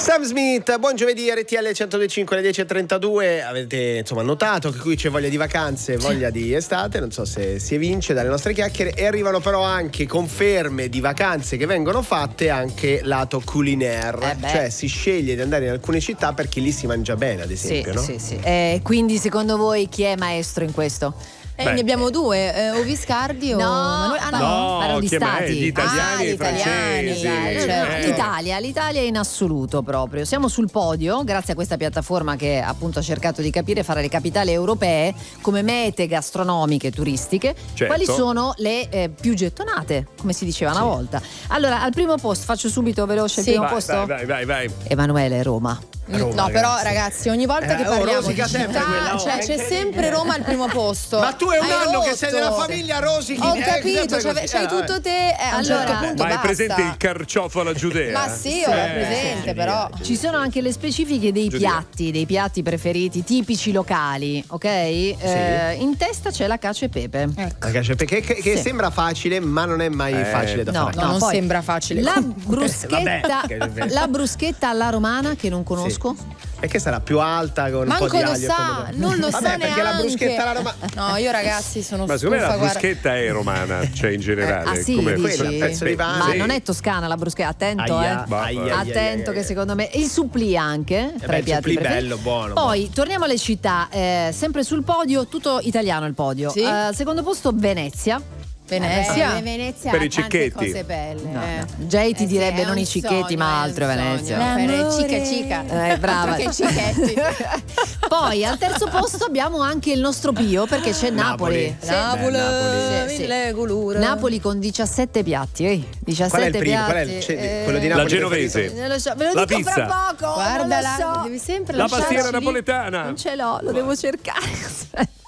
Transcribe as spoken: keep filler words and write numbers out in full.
Sam Smith, buon giovedì, R T L centodue e cinque alle dieci e trentadue. Avete insomma notato che qui c'è voglia di vacanze, voglia di estate, non so se si evince dalle nostre chiacchiere. E arrivano però anche conferme di vacanze che vengono fatte anche lato culinaire, eh cioè si sceglie di andare in alcune città perché lì si mangia bene, ad esempio, sì, no? Sì, sì. Eh, quindi secondo voi chi è maestro in questo? Eh, Beh, ne abbiamo due, eh, o Viscardi o No, Manuel- ah, no. no, parlo di chi è mai? stati. Gli italiani Ah, e i gli italiani, francesi. dai, Eh, certo. L'Italia, l'Italia in assoluto proprio. Siamo sul podio grazie a questa piattaforma che appunto ha cercato di capire fare le capitali europee come mete gastronomiche turistiche. Certo. Quali sono le eh, più gettonate, come si diceva una volta. Allora, al primo posto, faccio subito veloce Sì. il primo Vai, posto. vai, vai, vai, vai. Emanuele, Roma. Roma, no, però ragazzi. ragazzi, ogni volta Eh, che oh, parliamo rosica di sempre città, quella, oh, cioè, è c'è incredibile. sempre Roma al primo posto. Ma tu è un Hai anno che rotto. sei della famiglia Rosichi. Ho eh, capito, sempre c'hai, così. c'hai Eh, tutto te. eh, a un certo Allora, punto Ma hai basta. presente il carciofo alla Giudea? Ma sì, ho Eh, presente, però. Ci sono anche le specifiche dei Giulia. piatti, dei piatti preferiti tipici locali, ok? Eh, in testa c'è la cacio e pepe. Ecco. Ragazzi, perché che, che Sì. sembra facile, ma non è mai Eh, facile da no, fare. No, non poi, sembra facile. La bruschetta, Vabbè. la bruschetta alla romana che non conosco. E che sarà più alta con un Manco po' di lo aglio e sa, pomodoro? non lo Vabbè, sa perché la neanche. bruschetta alla romana. No, io ragazzi sono Ma secondo me stufa, la guarda. bruschetta è romana, cioè in generale. Ah sì, come dici? Quella, un pezzo di pane. Ma Sì. non è toscana la bruschetta, attento Aia, eh. aia, aia, Attento aia, che aia. secondo me il supplì anche tra beh, i il piatti supplì preferiti. bello, buono, Poi torniamo alle città, eh, sempre sul podio, tutto italiano il podio. Sì. Eh, al secondo posto Venezia. Venezia. Eh, Venezia Per ha i tante cicchetti. cose belle. eh. Jay ti Eh sì, direbbe è non un i cicchetti sogno, ma è altro un Venezia. sogno. Per L'amore. cica cica. Eh, brava. Altro che cicchetti. Poi al terzo posto abbiamo anche il nostro Pio perché c'è Napoli. Napoli. Sì. Napoli, Napoli. Sì, sì. mille colore. Napoli con diciassette piatti. eh. diciassette Qual è il primo? piatti. Qual è il- c'è- eh, quello di La Napoli genovese. preferito? non lo so, ve lo La dico pizza. fra poco. Guarda non lo là, so. devi sempre La lasciarci pastiera lì. napoletana. Non ce l'ho, lo devo cercare.